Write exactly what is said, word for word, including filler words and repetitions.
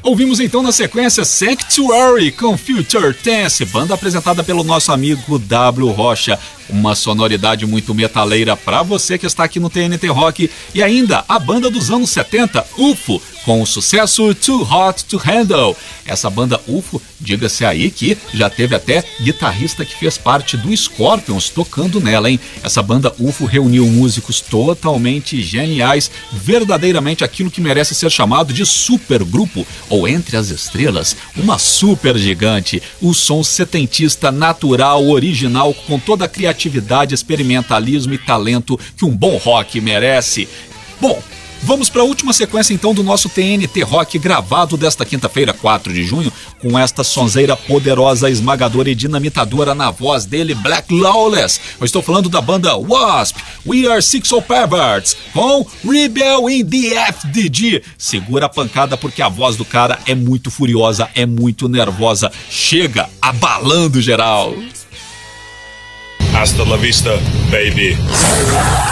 Ouvimos então na sequência Sanctuary com Future Tense, banda apresentada pelo nosso amigo W. Rocha. Uma sonoridade muito metaleira para você que está aqui no T N T Rock. E ainda a banda dos anos setenta, U F O, com o sucesso Too Hot to Handle. Essa banda U F O, diga-se aí que já teve até guitarrista que fez parte do Scorpions tocando nela, hein? Essa banda U F O reuniu músicos totalmente geniais, verdadeiramente aquilo que merece ser chamado de supergrupo, ou entre as estrelas, uma super gigante. O som setentista natural, original, com toda a criatividade, experimentalismo e talento que um bom rock merece. Bom, vamos para a última sequência então do nosso T N T Rock gravado desta quinta-feira, quatro de junho, com esta sonzeira poderosa, esmagadora e dinamitadora na voz dele, Black Lawless. Eu estou falando da banda Wasp, We Are Sexual Perverts, com Rebel in the F D G. Segura a pancada porque a voz do cara é muito furiosa, é muito nervosa, chega abalando geral. Hasta la vista, baby.